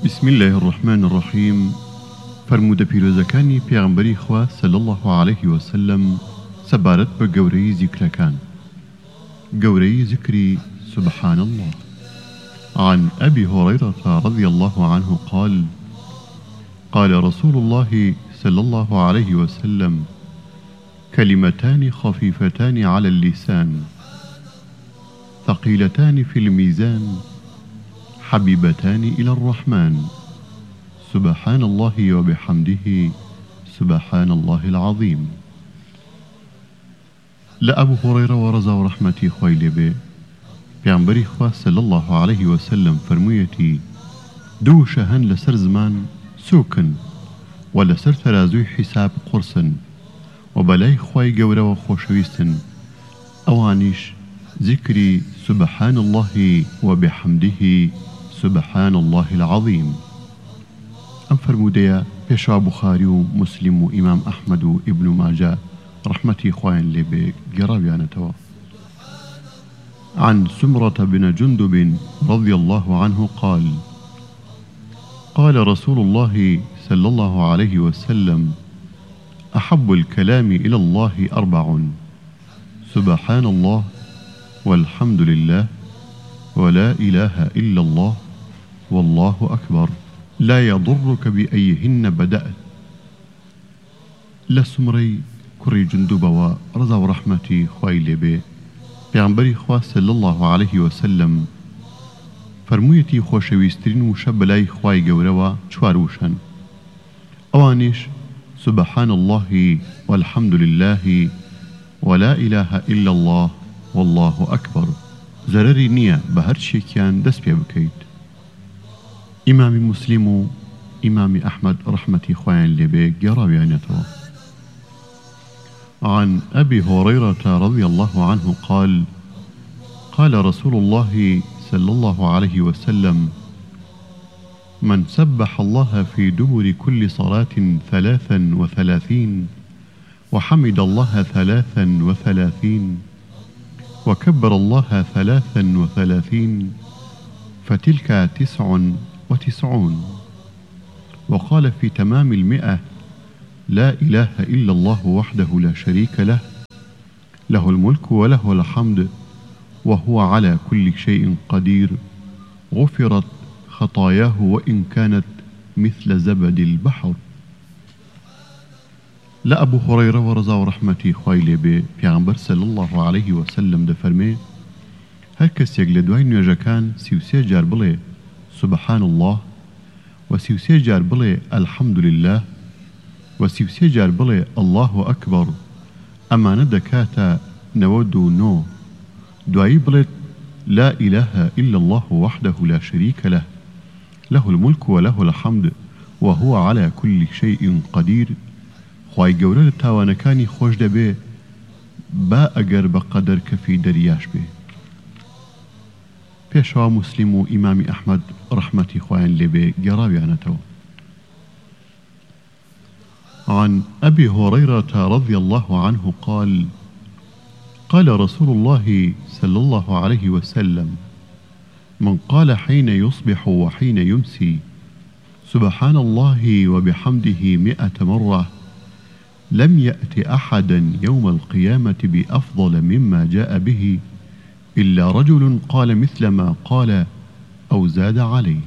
بسم الله الرحمن الرحيم. فرمود پیرۆزەکانی پێغەمبەری خوا صلى الله عليه وسلم سەبارەت بە گەورەی ذیکرەکان. گەورەی ذکری سبحان الله. عن أبي هريرة رضي الله عنه قال: قال رسول الله صلى الله عليه وسلم: كلمتان خفيفتان على اللسان ثقيلتان في الميزان حبيبتان إلى الرحمن سبحان الله وبحمده سبحان الله العظيم. لأبو هريرة ورضا ورحمتي خويل به پیامبری خوا صلى الله عليه وسلم فرمویەتی: دوو شەهەن لەسەر زمان سووکن و لەسەر تەرازووی حیساب قورسن و بەلای خوای گەورەوە خۆشەویستن، ئەوانیش ذكري سبحان الله وبحمده سبحان الله العظيم. أم فرموديا بيشا بخاري ومسلم وإمام أحمد وابن ماجه رحمتي خوين لبي قرابيانتوا. عن سمرة بن جندب رضي الله عنه قال: قال رسول الله صلى الله عليه وسلم: أحب الكلام إلى الله أربع: سبحان الله والحمد لله ولا إله إلا الله والله أكبر لا يضرك بأيهن بدأت. لسمري كري جندوبا ورضا ورحمتي خويل به پیامبری خوا صلى الله عليه وسلم فرمویەتی خۆشەویستترین وشە بەلای خوای گەورەوە چوار وشن، ئەوانیش سبحان الله والحمد لله ولا إله إلا الله والله أكبر. زەرەری نییە بە هەر شتێکیان دەست پێ بکەیت. ئیمامی مسلم و ئیمامی ئەحمەد ڕەحمەتی خوایان لێبێ گێڕاویانێتەوە. عن أبي هريرة رضي الله عنه قال: قال رسول الله صلى الله عليه وسلم: من سبح الله في دبر كل صلاة 33 وحمد الله 33 وكبر الله 33 فتلك 99. وقال في تمام 100: لا إله إلا الله وحده لا شريك له له الملك وله الحمد وهو على كل شيء قدير غفرت خطاياه وإن كانت مثل زبد البحر. لأبو هريرة ورضا ورحمتي خويل به پیغمبر صلى الله عليه وسلم دفرمي: هر کەسێک لە دوای نوێژەکان 33 جار بڵێ سبحان الله و 33 جار بڵێ الحمد لله و 33 جار بڵێ الله أكبر، ئەمانە دەکاتە 99. دوایی بڵێت لا إله إلا الله وحده لا شريك له له الملك وله الحمد وهو على كل شيء قدير. خوای گەورە لە تاوانەکانی خۆش دەبێ با ئەگەر بە قەدەر کەفی دەریاش بێ. پێشەوا مسلم و ئیمامی ئەحمەد ڕەحمەتی خوایان لێبێ گێڕاویانەتەوە. عن أبي هريرة رضي الله عنه قال: قال رسول الله صلى الله عليه وسلم: من قال حين يصبح وحين يمسي سبحان الله وبحمده 100 مرة لم يأت أحدا يوم القيامة بأفضل مما جاء به إلا رجل قال مثل ما قال أو زاد عليه.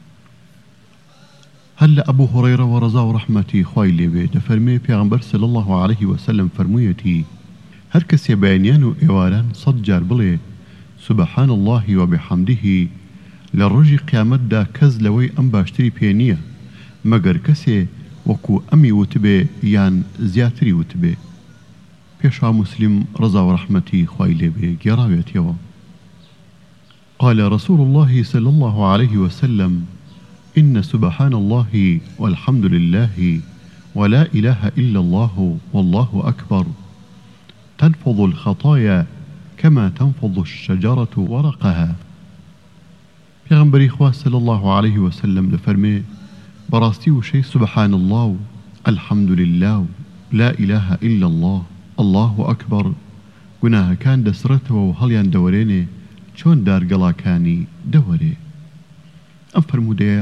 هل أبو هريرة ورضا ورحمتي خويل به دفرمي پیغمبر صلى الله عليه وسلم فرمویەتی: هر کەسێ بەیانیان و ئێواران 100 جار بڵێ سبحان الله وبحمده لە ڕۆژی قیامەتدا کەس لەوەی ئەم باشتری پێ نییە مەگەر کەسێ وەکو ئەمی وتبێ یان زیاتری وتبێ. پێشوا مسلم ڕضا ورحمتي خويل به گێڕاوێتەوە. قال رسول الله صلى الله عليه وسلم: إن سبحان الله والحمد لله ولا إله إلا الله والله أكبر تنفض الخطايا كما تنفض الشجرة ورقها. پیغمبری خوا صلى الله عليه وسلم دفرمي: براستي وشي سبحان الله الحمد لله لا إله إلا الله الله أكبر گناه كان دسرته وهليان دوريني چون دارگەڵاکانی دەوەرێ. ئەم فرمودەیە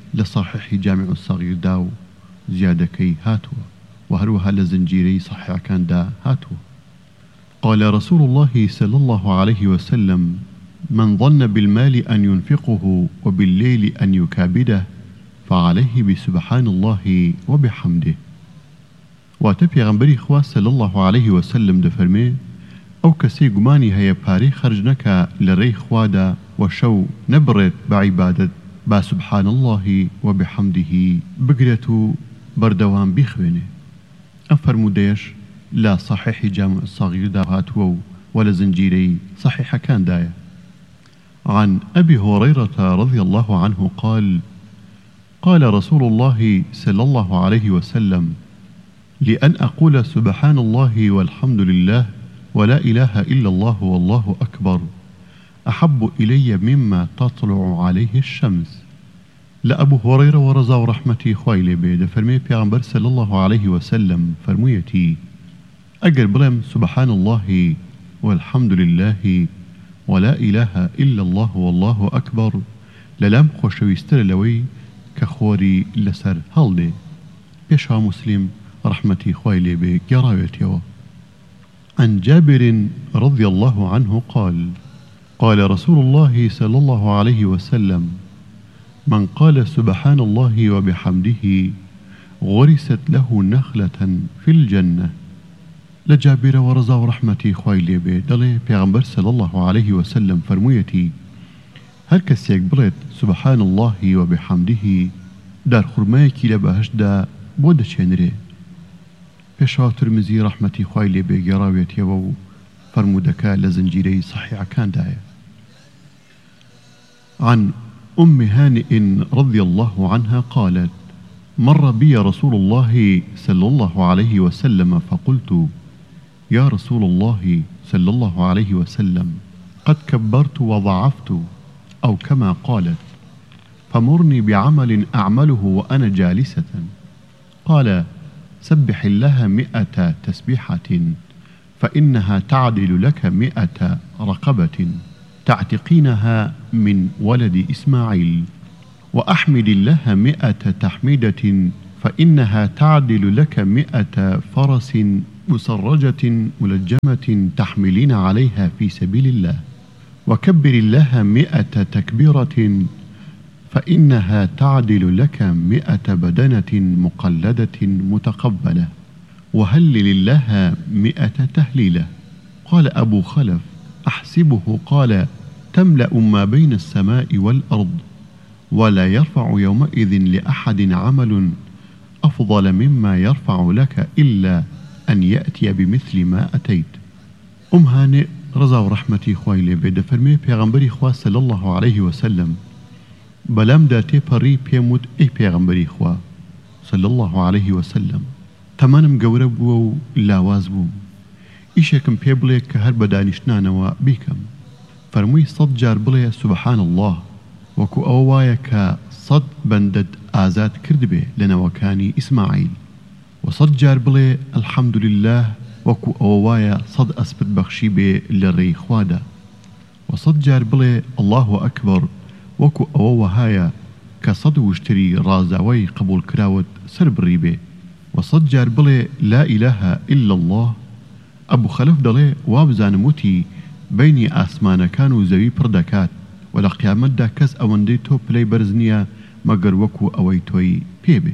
لصحيح جامع الصغير داو زيادة كي هاتوا وهروها لزنجيري صحيح كان دا هاتوا. قال رسول الله صلى الله عليه وسلم: من ظن بالمال أن ينفقه وبالليل أن يكابده فعليه بسبحان الله وبحمده. واتبي غنبري خوا صلى الله عليه وسلم دفرمي: او كسي گمانی هيا پاري خرج نكا لري خوادا وشو نبرت بعبادة با سبحان الله وبحمده بقرتو بردوان بيخوينه. أفرموديش لا صحيح جامع الصغير داهاتو ولا زنجيري صحيح كان دايا. عن أبي هريرة رضي الله عنه قال: قال رسول الله صلى الله عليه وسلم: لأن أقول سبحان الله والحمد لله ولا إله إلا الله والله أكبر أحب إلي مما تطلع عليه الشمس. لأبو هريرة ورضا ورحمتي خويلي بيد فرمي پیغمبر صلى الله عليه وسلم فرميتي: أجر بلم سبحان الله والحمد لله ولا إله إلا الله والله أكبر للم خوشويستر لوي كخوري لسر هالدي. بيشها مسلم رحمتي خويلي بي قراويتيو. عن جابر رضي الله عنه قال: قال رسول الله صلى الله عليه وسلم: من قال سبحان الله وبحمده غرست له نخلة في الجنة. لجابر ورضا ورحمتي خويلي بي دلي پیغمبر صلى الله عليه وسلم فرمويتي: هر کس یک بلد سبحان الله وبحمده در خرمایکی لبهش دا بود چنره. پیشوا ترمزی رحمتي خويلي بي گراویتی و فرمودكا لزنجيري صحيح كان دايا. عن أم هانئ رضي الله عنها قالت: مر بي رسول الله صلى الله عليه وسلم فقلت: يا رسول الله صلى الله عليه وسلم قد كبرت وضعفت، أو كما قالت، فمرني بعمل أعمله وأنا جالسة. قال: سبح الله 100 تسبيحة فإنها تعدل لك 100 رقبة تعتقينها من ولد إسماعيل، وأحمد الله 100 تحميدة فإنها تعدل لك 100 فرس مسرجة ملجمة تحملين عليها في سبيل الله، وكبر الله 100 تكبيرة فإنها تعدل لك 100 بدنة مقلدة متقبلة، وهلل الله 100 تهليلة. قال أبو خلف: أحسبه قال: تملأ ما بين السماء والأرض، ولا يرفع يومئذ لأحد عمل أفضل مما يرفع لك إلا أن يأتي بمثل ما أتيت. هانئ رضا ورحمتي خويلي بيد فرمي پیغمبري خوا صلى الله عليه وسلم: بلام دا تيپري پيمود اي پیغمبري خوا صلى الله عليه وسلم تمانم قورب و لاواز بوم ايشكم پيبلي كهر بدانشنانوا بيكم. فرموي 100 جار بلي سبحان الله وكو أوايا كصد بندد آزاد كردبه لنوكاني إسماعيل، و100 جار بلي الحمد لله وكو أوايا صد أسبت بخشي به للري خوادا، و100 جار بلي الله أكبر وكو أواهايا كصد وشتري رازاوي قبول كراوت سرب الريبه، و100 جار بلي لا إله إلا الله. أبو خلف دلي وابزان موتي بيني آسمان كانوا زوي پردكات ولا قيامت دا كس اوندي تو بلاي برزنيا مگر وكو اويتوي بيبه.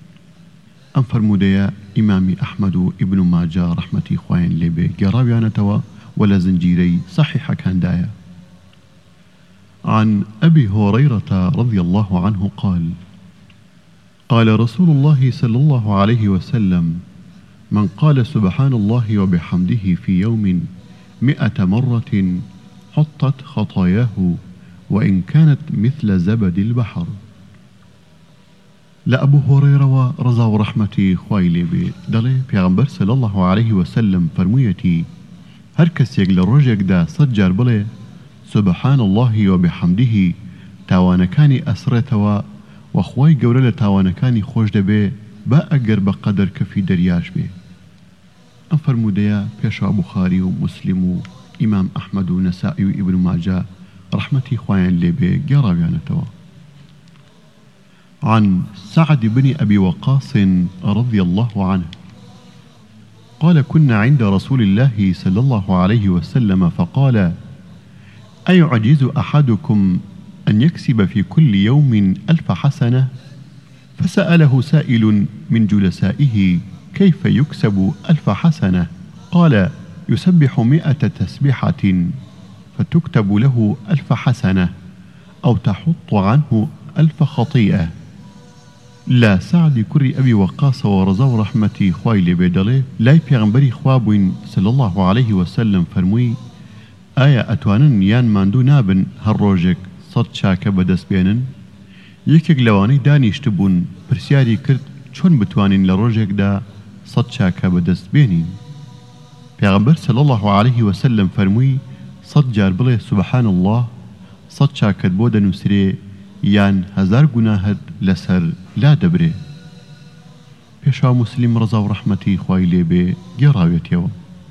ام فرموديا امامي احمد ابن ماجه رحمتي خوين لبه قراويانا توا ولا زنجيري صحيحة كان دايا. عن أبي هريرة رضي الله عنه قال: قال رسول الله صلى الله عليه وسلم: من قال سبحان الله وبحمده في يوم 100 مرة حطت خطاياه وإن كانت مثل زبد البحر. لأبو هريرة رضا ورحمتي خويلي بي دلي پیغمبر صلى الله عليه وسلم فرمويتي: هر کس یک لرجك دا 100 جار بلي سبحان الله وبحمده تاوانكاني أسرتوا وخواي قولة تاوانكاني خوش دبي با أقر بقدر كفي درياش بي. ام فرموديا پیشا بخاري ومسلم امام احمد ونسائي وابن ماجه رحمتي خوين لبي قراويانتوا. عن سعد بن أبي وقاص رضي الله عنه قال: كنا عند رسول الله صلى الله عليه وسلم فقال: أيعجز أحدكم أن يكسب في كل يوم 1000 حسنة؟ فسأله سائل من جلسائه: كيف يكسب 1000 حسنة؟ قال: يسبح 100 تسبيحة فتكتب له 1000 حسنة، أو تحط عنه 1000 خطيئة. لا سعد كري أبي وقاص ورزاو رحمتي خواي لبيدالي لاي پیغمبری خوابوين صلى الله عليه وسلم فرموي: آيا أتوانن يان ماندو نابن هر روجك 100 چاکە بەدەست بێنن؟ یەکێک لەوانەی دانیشتبوون پرسیاری کرد: چۆن بتوانین لە ڕۆژێکدا 100 چاکە بەدەست بێنین؟ پێغەمبەر صلى الله عليه وسلم فرمووی: 100 جار بڵێ سبحان الله، 100 چاکەت بۆ دەنووسرێ یان 1000 گوناهت لەسەر لا دەبرێ. پێشاو مسلم ڕزا و ڕەحمەتی خوای لێبێ گێڕاوێتەوە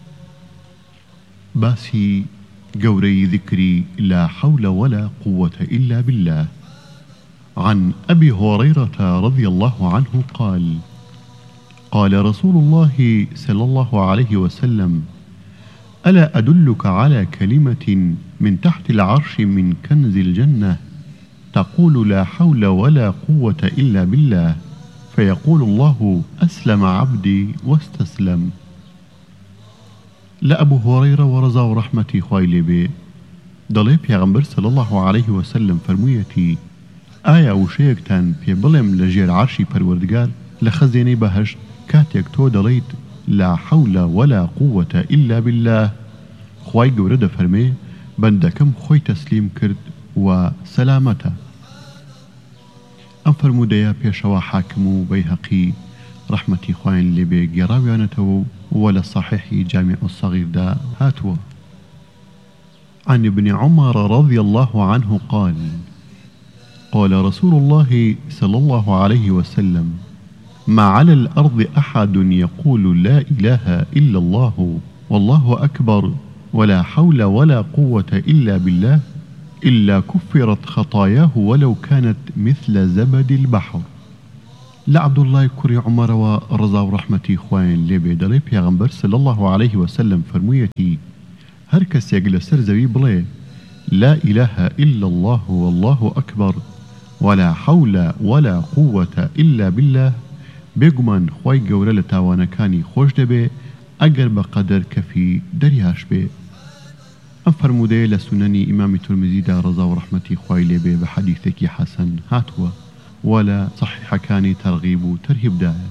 باسی گەورەی ذکری لا حول ولا قوة إلا بالله. عن أبي هريرة رضي الله عنه قال: قال رسول الله صلى الله عليه وسلم: ألا أدلك على كلمة من تحت العرش من كنز الجنة تقول لا حول ولا قوة إلا بالله، فيقول الله: أسلم عبدي واستسلم. لأبو هريرة ورزا ورحمتي خوای لێبێ دەڵێ پێغەمبەر صلى الله عليه وسلم فرموویەتی: ئایا وشەیەکتان پێ بڵێم لە ژێر عەرشی پەروەردگار لە خەزێنەی بەهەشت کاتێک تۆ دەڵێیت لا حول ولا قوة إلا بالله، خوای گەورە دەفەرمێ بەندەکەم خۆی تەسلیم کرد و سەلامەتە. ئەم فەرموودەیە پێشەوە حاکم و بەیهەقی ڕەحمەتی خوایان لێبێ گێڕاویانەتەوە و لە صحیحی جامع الصغيردا هاتووە. عن ابن عمر رضي الله عنه قال: قال رسول الله صلى الله عليه وسلم: ما على الأرض أحد يقول لا إله إلا الله والله أكبر ولا حول ولا قوة إلا بالله إلا كفرت خطاياه ولو كانت مثل زبد البحر. لعبد الله كري عمر ورضا ورحمتي خوان لێبێ دەڵێ پێغەمبەر صلى الله عليه وسلم فرموویەتی: هەر کەسێک لەسەر زەوی بڵێ لا إله إلا الله والله أكبر ولا حول ولا قوة إلا بالله، بێگومان خوای گەورە لە تاوانەکانی خۆش دەبێ ئەگەر بەقەدەر کەفی دەریاش بێ. ئەم فەرموودەیە لە سونەنی ئیمامی تورمزیدا ڕزا و ڕەحمەتی خوای لێبێ بە حەدیثێکی حەسەن هاتووە ولا صحیحەکانی تەرغیب و تەرهیبدایە.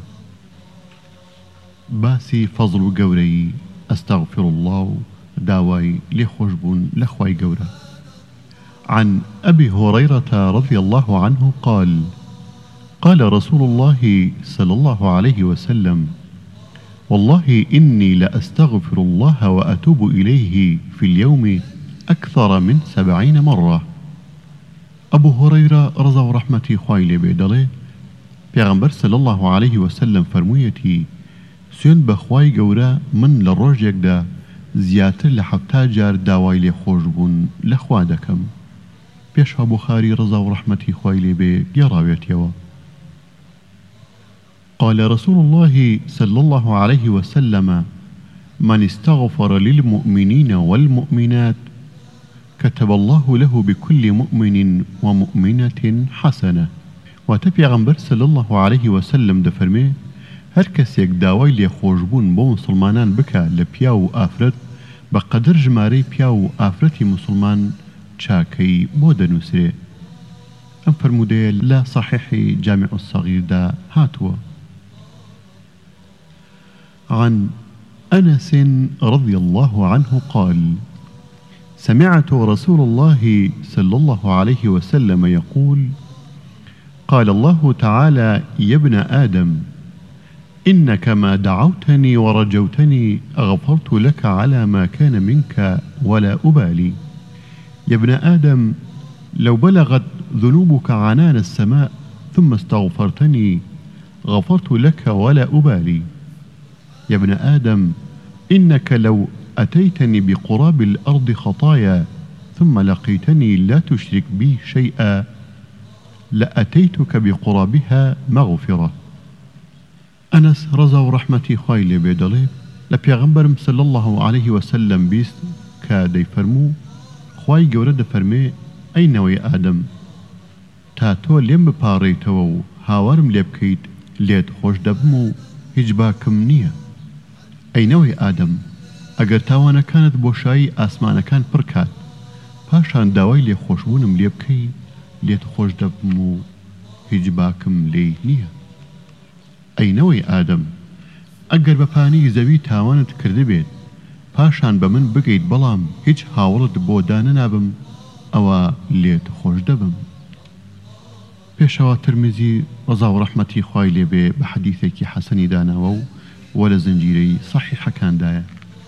باسی فەزڵ و گەورەی ئەستەغفر الله و داوای لێخۆشبوون لە خوای گەورە. عن أبي هريرة رضي الله عنه قال: قال رسول الله صلى الله عليه وسلم: والله إني لأستغفر الله وأتوب إليه في اليوم أكثر من 70 مرة. أبو هريرة رضا ورحمتي خوای لێبێ دەڵێ پێغەمبەر صلى الله عليه وسلم فرموویەتی: سوێن بە خوای گەورە من لە ڕۆژێکدا زیاتر لە 70 جار داوای لێخۆشبوون لە خوا دەکەم. پێشا بوخاری ڕزا و ڕەحمەتی خوای لێبێ گێڕاوێتەوە. قال رسول الله صلى الله عليه وسلم: من استغفر للمؤمنين والمؤمنات كتب الله له بكل مؤمن ومؤمنة حسنة. وتبيغمبر صلى الله عليه وسلم دفرمي هر کەسێک داوای لێخۆشبوون بۆ مسلمانان بکە لە پیا و ئافرەت بەقەدر ژمارەی پیا و ئافرەتی مسلمان چاکەی بۆ دەنووسرێ. ئەم فەرموودەیە لە صحیحی جامع الصغيردا هاتووە. عن أنس رضي الله عنه قال: سمعت رسول الله صلى الله عليه وسلم يقول: قال الله تعالى: يا ابن آدم إنك ما دعوتني ورجوتني غفرت لك على ما كان منك ولا أبالي. يا ابن آدم لو بلغت ذنوبك عنان السماء ثم استغفرتني غفرت لك ولا أبالي. يا ابن آدم إنك لو أتيتني بقراب الأرض خطايا ثم لقيتني لا تشرك بي شيئا لأتيتك بقرابها مغفرة. أنس رضا ورحمتي خوای لێ بێ دەڵێ لە پێغەمبەرم صلی الله عليه وسلم بیست کە دەیفەرموو خوای گەورە دەفەرمێ ئەی نەوەی ئادەم تا تۆ لێم بپاڕێیتەوە و هاوارم لێ بکەیت لێت خۆش دەبم و هیچ باکم نییە. ئەی نەوەی ئادەم ئەگەر تاوانەکانت بۆشایی ئاسمانەکان پڕکات پاشان داوای لێخۆشبوونم لێ بکەی لێت خۆش دەبم و هیچ باکم لێی نییە. ئەی نەوەی ئادەم ئەگەر بە پانی زەوی تاوانت کردبێت پاشان بە من بگەیت بەڵام هیچ هاوڵت بۆ دانەنابم ئەوە لێت خۆش دەبم. پێشەوە ترمزی ڕەزا و ڕەحمەتی خوای لێ بێ بە حەدیثێکی حەسەنی داناوە و وە لە زنجیرەی صەحیحەکاندایە.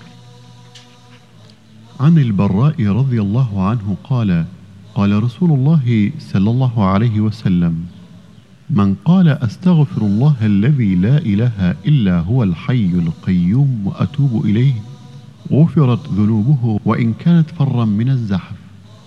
عن البراء رضي الله عنه قال قال رسول الله صلى الله عليه وسلم من قال أستغفر الله الذي لا إله إلا هو الحي القيوم وأتوب إليه غفرت ذنوبه وإن كانت فرا من الزحف.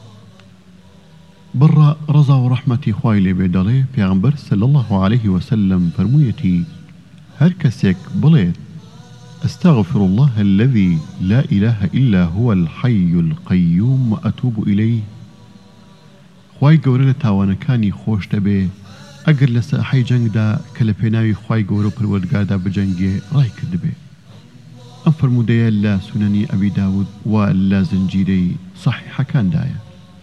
برا رضا ورحمتي خوای لێ بێ دەڵێ پێغەمبەر صلى الله عليه وسلم فەرموویەتی هەر کەسێک بڵێت أستغفر الله الذي لا إله إلا هو الحي القيوم وأتوب إليه خوای گەورە لە تاوانەکانی خۆش دەبێ ئەگەر لە ساحەی جەنگدا کە لە پێناوی خوای گەورە و پەروەردگاردا بجەنگێ ڕای کردبێ. ئەم فەرموودەیە لە سونەنی ئەبی داود و لە زنجیرەی صەحیحەکاندایە.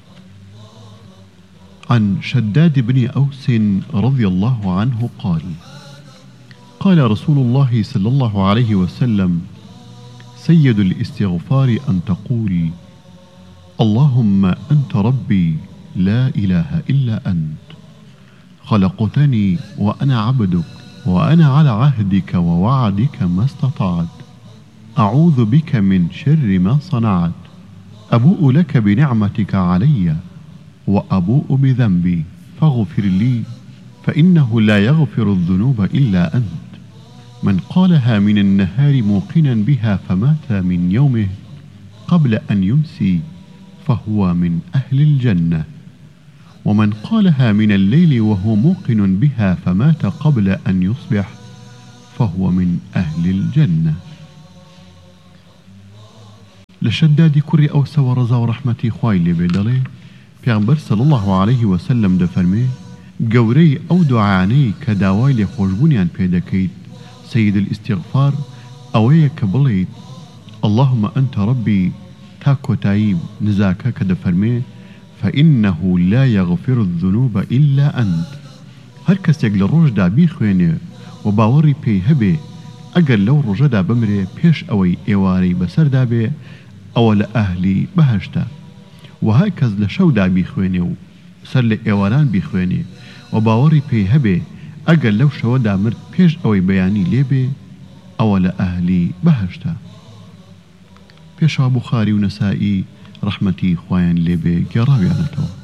عن شداد بن أوس رضي الله عنه قال قال رسول الله صلى الله عليه وسلم سيد الاستغفار أن تقول اللهم أنت ربي لا إله إلا أنت خلقتني وأنا عبدك وأنا على عهدك ووعدك ما استطعت أعوذ بك من شر ما صنعت أبوء لك بنعمتك علي وأبوء بذنبي فاغفر لي فإنه لا يغفر الذنوب إلا أنت. من قالها من النهار موقنا بها فمات من يومه قبل أن يمسي فهو من أهل الجنة ومن قالها من الليل وهو موقن بها فمات قبل أن يصبح فهو من أهل الجنة. لشداد كري أوس ورزا ورحمتي خوای لێ بێ دەڵێ پێغەمبەر صلی الله عليه وسلم دەفەرمێ گەورەی ئەو دوعانەی کە داوای لێخۆشبوونیان پێ دەکەیت سيد الاستغفار ئەوەیە کە بڵێیت اللهم أنت ربي تا کۆتایی نزاکە کە دەفەرمێ فإنه لا يغفر الذنوب إلا أنت. هەر کەسێک لە ڕۆژدا بیخوێنێ و باوەڕی پێی هەبێ ئەگەر لەو ڕۆژەدا بمرێ پێش ئەوەی ئێوارەی بەسەردا بێ ئەوە لە ئەهلی بەهەشتە و هەر کەس لە شەودا بیخوێنێ و سەر لە ئێواران بیخوێنێ و باوەڕی پێی هەبێ ئەگەر لەو شەوەدا مرد پێش ئەوەی بەیانی لێبێ ئەوە لە ئەهلی بەهەشتە. پێشەوە بوخاری و نەسائی ڕەحمەتی خوایان لێبێ گێڕاویانەتەوە.